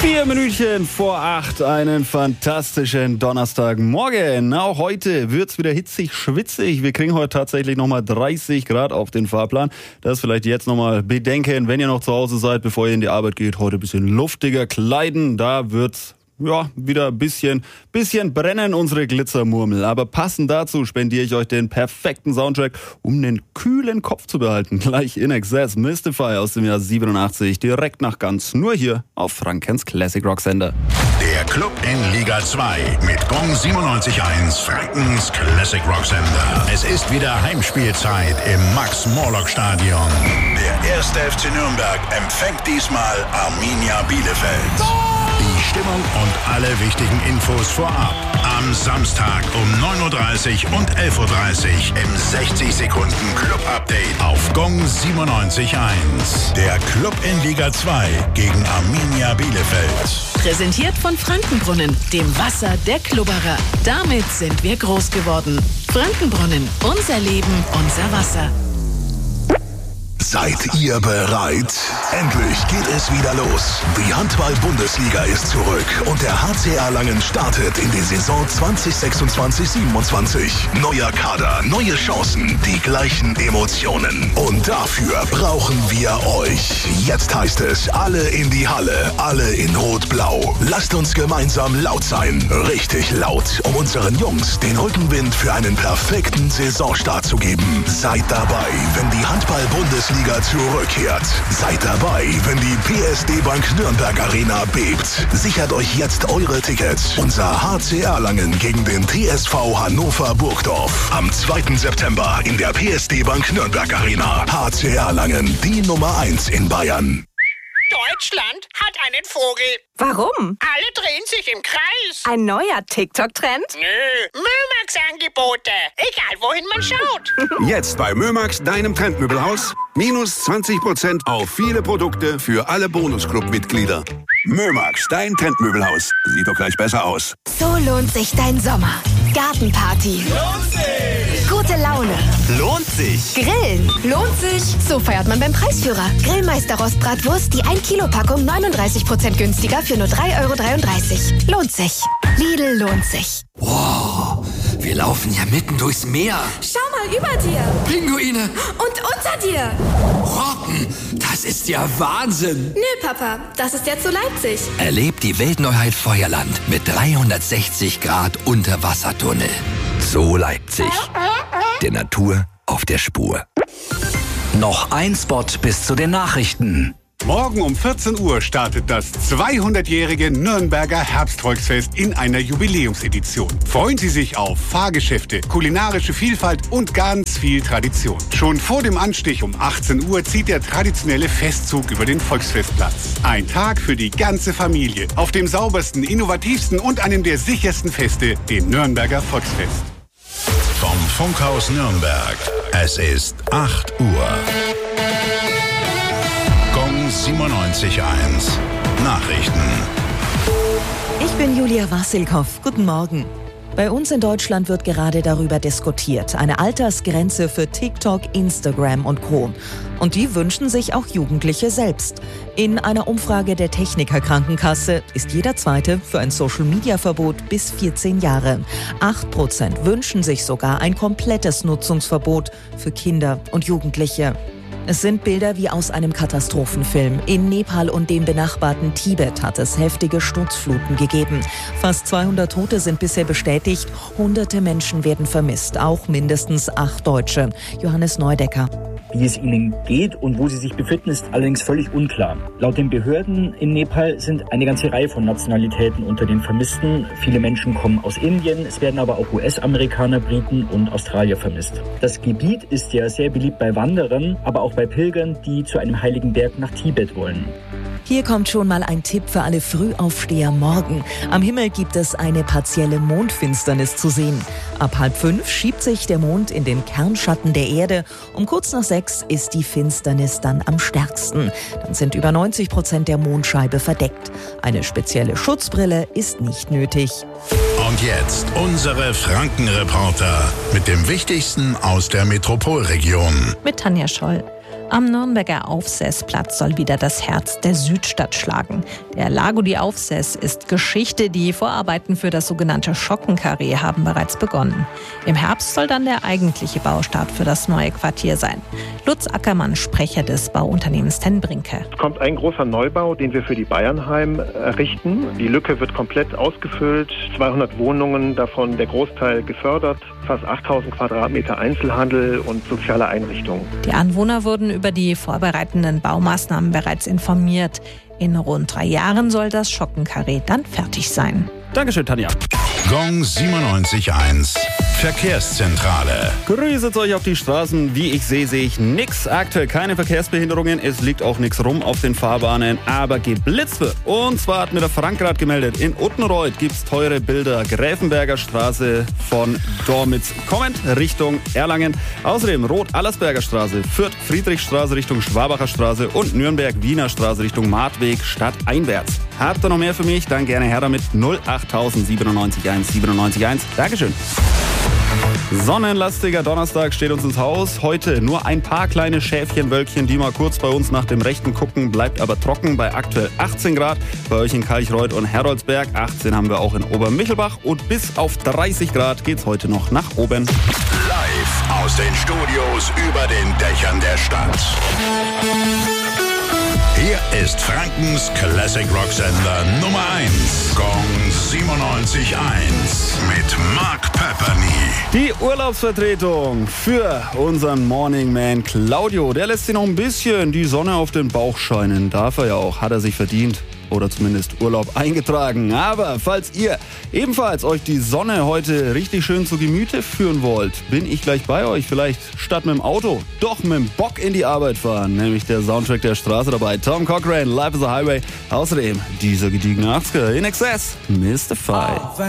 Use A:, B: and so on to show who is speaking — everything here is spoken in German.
A: 4 Minütchen vor 8, einen fantastischen Donnerstagmorgen. Auch heute wird's wieder hitzig, schwitzig. Wir kriegen heute tatsächlich nochmal 30 Grad auf den Fahrplan. Das vielleicht jetzt nochmal bedenken, wenn ihr noch zu Hause seid, bevor ihr in die Arbeit geht. Heute ein bisschen luftiger kleiden, da wird's wieder ein bisschen brennen, unsere Glitzermurmel. Aber passend dazu spendiere ich euch den perfekten Soundtrack, um einen kühlen Kopf zu behalten. Gleich In Excess, Mystify aus dem Jahr 87, direkt nach Ganz. Nur hier auf Frankens Classic Rock Sender.
B: Der Club in Liga 2 mit Gong 97.1, Frankens Classic Rock Sender. Es ist wieder Heimspielzeit im Max-Morlock-Stadion. Der 1. FC Nürnberg empfängt diesmal Arminia Bielefeld. Die Stimmung und alle wichtigen Infos vorab. Am Samstag um 9.30 Uhr und 11.30 Uhr im 60-Sekunden-Club-Update auf Gong 97.1. Der Club in Liga 2 gegen Arminia Bielefeld.
C: Präsentiert von Frankenbrunnen, dem Wasser der Klubberer. Damit sind wir groß geworden. Frankenbrunnen, unser Leben, unser Wasser.
D: Seid ihr bereit? Endlich geht es wieder los. Die Handball-Bundesliga ist zurück und der HC Erlangen startet in die Saison 2026/27. Neuer Kader, neue Chancen, die gleichen Emotionen. Und dafür brauchen wir euch. Jetzt heißt es, alle in die Halle, alle in Rot-Blau. Lasst uns gemeinsam laut sein, richtig laut, um unseren Jungs den Rückenwind für einen perfekten Saisonstart zu geben. Seid dabei, wenn die Handball-Bundesliga zurückkehrt. Seid dabei, wenn die PSD Bank Nürnberg Arena bebt. Sichert euch jetzt eure Tickets. Unser HC Erlangen gegen den TSV Hannover Burgdorf. Am 2. September in der PSD Bank Nürnberg Arena. HC Erlangen, die Nummer 1 in Bayern.
E: Deutschland hat einen Vogel.
F: Warum?
E: Alle drehen sich im Kreis.
F: Ein neuer TikTok-Trend?
E: Nö, Mömax-Angebote. Egal, wohin man schaut.
G: Jetzt bei Mömax, deinem Trendmöbelhaus. Minus 20% auf viele Produkte für alle Bonusclub-Mitglieder. Mömax, dein Trendmöbelhaus. Sieht doch gleich besser aus.
H: So lohnt sich dein Sommer. Gartenparty.
I: Lohnt sich.
H: Gute Laune.
I: Lohnt sich.
H: Grillen. Lohnt sich. So feiert man beim Preisführer. Grillmeister Rostbratwurst, die 1 Kilo Packung 39% günstiger für nur 3,33 €. Lohnt sich. Lidl lohnt sich.
J: Wow, wir laufen ja mitten durchs Meer.
K: Schau mal über dir.
J: Pinguine.
K: Und unter dir.
J: Rocken, das ist ja Wahnsinn.
K: Nö, Papa, das ist jetzt so Leipzig.
J: Erlebt die Weltneuheit Feuerland mit 360 Grad Unterwassertunnel. So Leipzig. Der Natur auf der Spur.
L: Noch ein Spot bis zu den Nachrichten.
M: Morgen um 14 Uhr startet das 200-jährige Nürnberger Herbstvolksfest in einer Jubiläumsedition. Freuen Sie sich auf Fahrgeschäfte, kulinarische Vielfalt und ganz viel Tradition. Schon vor dem Anstich um 18 Uhr zieht der traditionelle Festzug über den Volksfestplatz. Ein Tag für die ganze Familie. Auf dem saubersten, innovativsten und einem der sichersten Feste, dem Nürnberger Volksfest.
B: Vom Funkhaus Nürnberg. Es ist 8 Uhr. Gong 97.1. Nachrichten.
N: Ich bin Julia Wassilkow. Guten Morgen. Bei uns in Deutschland wird gerade darüber diskutiert. Eine Altersgrenze für TikTok, Instagram und Co. Und die wünschen sich auch Jugendliche selbst. In einer Umfrage der Techniker Krankenkasse ist jeder Zweite für ein Social-Media-Verbot bis 14 Jahre. 8% wünschen sich sogar ein komplettes Nutzungsverbot für Kinder und Jugendliche. Es sind Bilder wie aus einem Katastrophenfilm. In Nepal und dem benachbarten Tibet hat es heftige Sturzfluten gegeben. Fast 200 Tote sind bisher bestätigt. Hunderte Menschen werden vermisst, auch mindestens 8 Deutsche. Johannes Neudecker.
O: Wie es ihnen geht und wo sie sich befinden, ist allerdings völlig unklar. Laut den Behörden in Nepal sind eine ganze Reihe von Nationalitäten unter den Vermissten. Viele Menschen kommen aus Indien, es werden aber auch US-Amerikaner, Briten und Australier vermisst. Das Gebiet ist ja sehr beliebt bei Wanderern, aber auch bei Pilgern, die zu einem heiligen Berg nach Tibet wollen.
N: Hier kommt schon mal ein Tipp für alle Frühaufsteher morgen. Am Himmel gibt es eine partielle Mondfinsternis zu sehen. Ab 4:30 schiebt sich der Mond in den Kernschatten der Erde. Um kurz nach 6 ist die Finsternis dann am stärksten. Dann sind über 90% der Mondscheibe verdeckt. Eine spezielle Schutzbrille ist nicht nötig.
B: Und jetzt unsere Frankenreporter mit dem Wichtigsten aus der Metropolregion.
P: Mit Tanja Scholl. Am Nürnberger Aufseßplatz soll wieder das Herz der Südstadt schlagen. Der Lago di Aufseß ist Geschichte. Die Vorarbeiten für das sogenannte Schockenkarree haben bereits begonnen. Im Herbst soll dann der eigentliche Baustart für das neue Quartier sein. Lutz Ackermann, Sprecher des Bauunternehmens Ten Brinke.
Q: Es kommt ein großer Neubau, den wir für die Bayernheim errichten. Die Lücke wird komplett ausgefüllt. 200 Wohnungen, davon der Großteil gefördert. Fast 8000 Quadratmeter Einzelhandel und soziale Einrichtungen.
P: Die Anwohner wurden über die vorbereitenden Baumaßnahmen bereits informiert. In rund 3 Jahren soll das Schockenkarree dann fertig sein.
A: Dankeschön, Tanja.
B: Gong 97.1 Verkehrszentrale.
A: Grüßet euch auf die Straßen. Wie ich sehe ich nix. Aktuell keine Verkehrsbehinderungen. Es liegt auch nichts rum auf den Fahrbahnen, aber geblitzt wird. Und zwar hat mir der Frank gerade gemeldet, in Uttenreuth gibt's teure Bilder. Gräfenberger Straße von Dormitz kommend Richtung Erlangen. Außerdem Rot-Allersberger Straße, Fürth-Friedrichstraße Richtung Schwabacher Straße und Nürnberg-Wiener Straße Richtung Martweg stadteinwärts. Habt ihr noch mehr für mich? Dann gerne her damit 08000 97 1 97 1. Dankeschön. Sonnenlastiger Donnerstag steht uns ins Haus. Heute nur ein paar kleine Schäfchenwölkchen, die mal kurz bei uns nach dem Rechten gucken, bleibt aber trocken bei aktuell 18 Grad. Bei euch in Kalchreuth und Heroldsberg 18 haben wir auch in Obermichelbach und bis auf 30 Grad geht's heute noch nach oben.
B: Live aus den Studios über den Dächern der Stadt. Hier ist Frankens Classic Rock Sender Nummer 1. Gong 97.1 mit Mark Pepperny.
A: Die Urlaubsvertretung für unseren Morning Man Claudio. Der lässt sich noch ein bisschen die Sonne auf den Bauch scheinen. Darf er ja auch, hat er sich verdient. Oder zumindest Urlaub eingetragen. Aber falls ihr ebenfalls euch die Sonne heute richtig schön zu Gemüte führen wollt, bin ich gleich bei euch. Vielleicht statt mit dem Auto doch mit dem Bock in die Arbeit fahren. Nämlich der Soundtrack der Straße dabei. Tom Cochrane, Life is a Highway. Außerdem dieser gediegene 80er in Excess, Mystify.